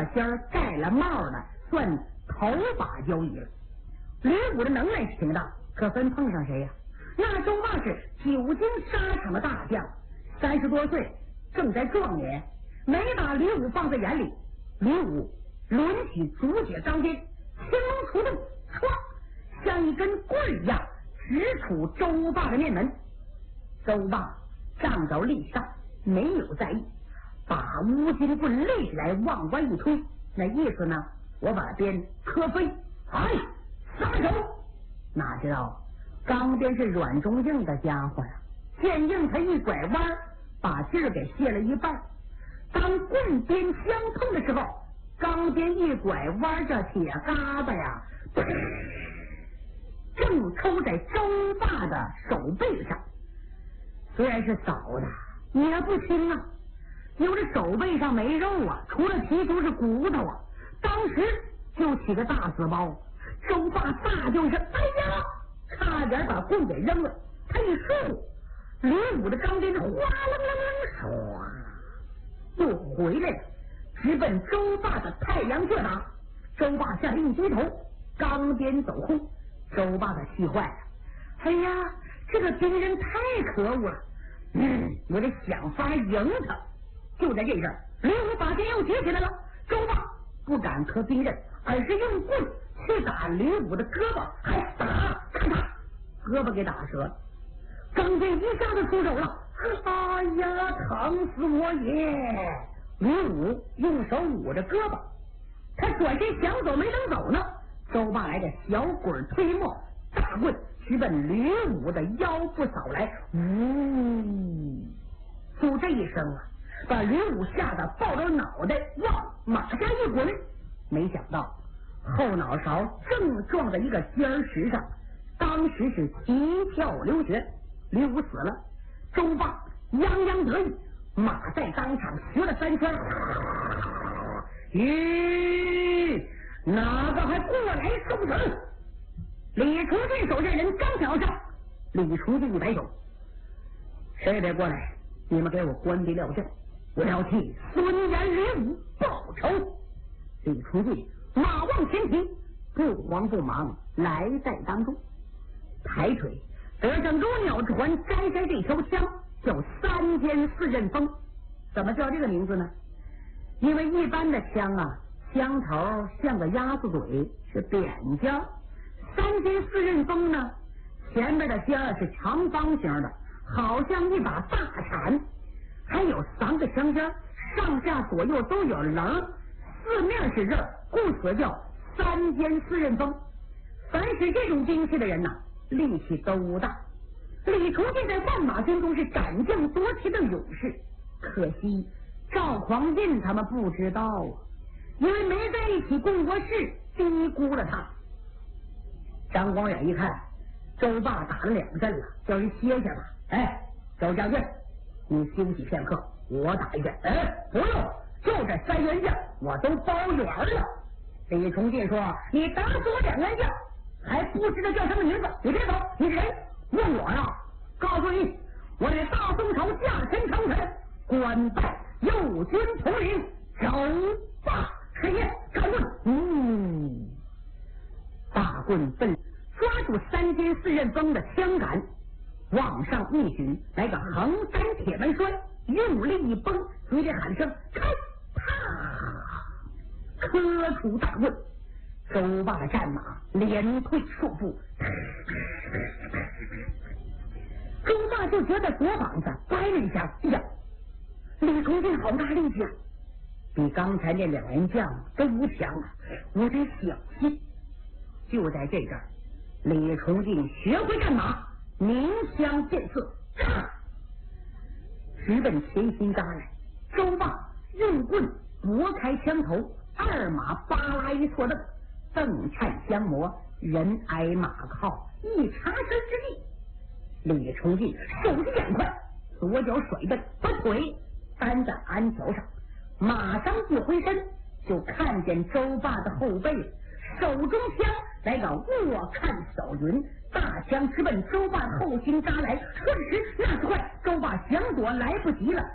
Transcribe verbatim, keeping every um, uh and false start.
仙儿盖了帽了，算头把交椅了。吕武的能耐是挺大，可分碰上谁呀、啊？那周霸是久经沙场的大将，三十多岁，正在壮年，没把吕武放在眼里。吕武抡起竹节钢鞭，青龙出动，唰，像一根棍一样直杵周霸的面门。周霸站着立上，没有在意，把乌金棍立起来，往外一推，那意思呢，我把鞭磕飞，哎，撒手！哪知道钢鞭是软中硬的家伙呀、啊，剑硬他一拐弯，把劲儿给卸了一半。当棍鞭相碰的时候，钢鞭一拐弯，这铁疙瘩呀，正抽在周霸的手背上。虽然是扫的，也不轻啊，有这手背上没肉啊，除了皮都是骨头啊。当时就起个大死包，周霸大叫一声：“哎呀！”差点把棍给扔了。他一竖，吕武的钢鞭哗啦啦啦唰又回来了，直奔周霸的太阳穴打。周霸下一低头，钢鞭走空。周霸的气坏了，哎呀，这个兵人太可恶了，嗯，我得想法赢他。就在这阵儿，吕武把剑又举起来了。周霸不敢磕兵刃，而是用棍去打吕武的胳膊，还打，看他胳膊给打折了。钢鞭一下子出手了，哎呀，疼死我也！吕武用手捂着胳膊，他转身想走没能走呢。周霸来个小滚推磨，大棍直奔吕武的腰部扫来，呜！就这一声啊，把吕武吓得抱着脑袋往马下一滚，没想到后脑勺正撞在一个尖石上，当时是急跳流血，吕武死了。周霸洋洋得意，马在当场学了三圈，咦，哪个还过来受死？李崇进手下人刚挑上，李崇进一摆手：“谁别过来，你们给我关闭撂将，我要替孙延吕武报仇。”李崇进马往前提，不慌不忙来在当中，抬腿得正如鸟之环，摘开这条枪，叫三尖四刃锋。怎么叫这个名字呢？因为一般的枪啊，枪头像个鸭子嘴，是扁尖；三尖四刃锋呢，前面的尖是长方形的，好像一把大铲，还有三个枪尖，上下左右都有棱，四面是刃，故此叫三尖四刃锋。凡是这种兵器的人呐、啊，力气都大。李崇进在万马军中是斩将夺旗的勇士，可惜赵匡胤他们不知道啊，因为没在一起共过事，低估了他。张光远一看周霸打了两阵了，叫人歇下吧。哎，周将军，你休息片刻，我打一阵。哎，不用，就这三员将我都包圆了。李崇进说：“你打死我两员将，还不知道叫什么名字？你别走，你是谁？问我呀？告诉你，我是大宋朝驾臣长臣，官拜右军统领周霸是也。看棍，嗯，大棍奔抓住三尖四刃锋的枪杆，往上一举，来个横山铁门栓，用力一崩，嘴里喊声开，啪，磕出大棍。周霸的战马连退数步，周霸就觉得左膀子掰了一下，哎呀，李崇进好大力气啊，比刚才那两员将都强啊，我得小心。就在这阵儿，李崇进学会战马，鸣枪变色，直奔前心扎来。周霸用棍拨开枪头，二马巴拉一错蹬，蹬颤相磨，人挨马靠，一插身之际，李崇进手疾眼快，左脚甩蹬，把腿担在鞍桥上，马上一回身，就看见周霸的后背，手中枪来个卧看扫云，大枪直奔周霸后心扎来。瞬时那时快，周霸想躲来不及了，